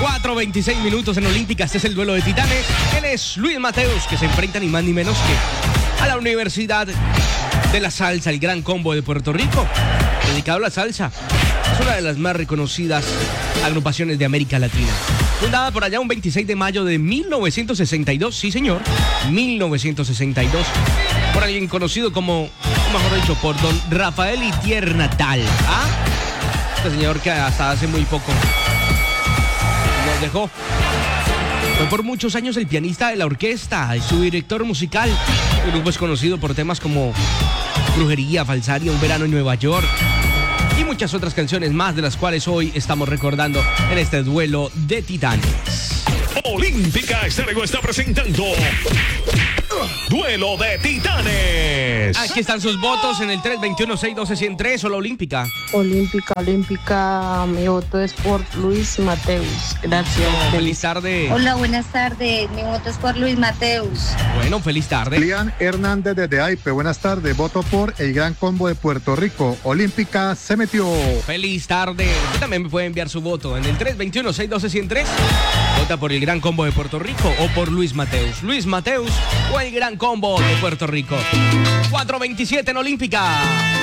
4:26 minutos en Olímpica. Este es el duelo de titanes. Él es Luis Mateus, que se enfrenta ni más ni menos que a la Universidad de la Salsa, el Gran Combo de Puerto Rico, dedicado a la salsa. Es una de las más reconocidas agrupaciones de América Latina. Fundada por allá un 26 de mayo de 1962, sí señor, 1962, por alguien conocido como, mejor dicho, por don Rafael Itier Natal. ¿Ah? Este señor que hasta hace muy poco nos dejó. Fue por muchos años el pianista de la orquesta y su director musical. El grupo es conocido por temas como Brujería, Falsaria, Un verano en Nueva York y muchas otras canciones más, de las cuales hoy estamos recordando en este duelo de titanes. Olímpica Estéreo está presentando Duelo de Titanes. Aquí están sus votos en el 321-612-103 o la Olímpica. Olímpica, mi voto es por Luis Mateus. Gracias. Feliz tarde. Hola, buenas tardes. Mi voto es por Luis Mateus. Bueno, feliz tarde. Lian Hernández desde Aipe, buenas tardes. Voto por el Gran Combo de Puerto Rico. Olímpica se metió. Feliz tarde. Usted también me puede enviar su voto en el 321-612-103. Vota por el Gran Combo de Puerto Rico o por Luis Mateus. Luis Mateus o el Gran Combo de Puerto Rico. 4:27 en Olímpica.